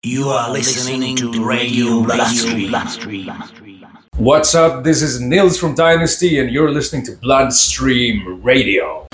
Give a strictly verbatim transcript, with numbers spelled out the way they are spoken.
You are listening to Radio Bloodstream. What's up? This is Nils from Dynasty, and you're listening to Bloodstream Radio.